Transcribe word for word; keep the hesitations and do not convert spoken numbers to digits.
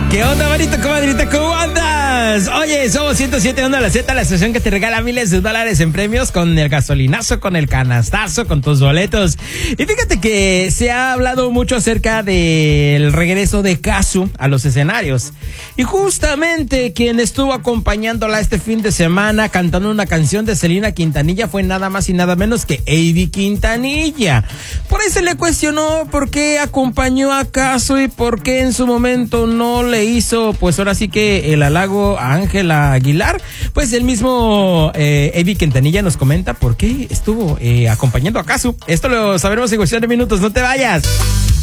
¿Qué onda, manito, comadrita? ¿Cómo andas? Oye, somos ciento siete onda la Z, la estación que te regala miles de dólares en premios con el gasolinazo, con el canastazo, con tus boletos. Y fíjate que se ha hablado mucho acerca del regreso de Casu a los escenarios. Y justamente quien estuvo acompañándola este fin de semana cantando una canción de Selena Quintanilla fue nada más y nada menos que Eddie Quintanilla. Por ahí se le cuestionó por qué acompañó a Casu y por qué en su momento no le hizo, pues ahora sí que el halago a Ángela Aguilar. Pues el mismo eh, Eddie Quintanilla nos comenta por qué estuvo eh, acompañando a Casu. Esto lo sabremos en cuestión de minutos, no te vayas.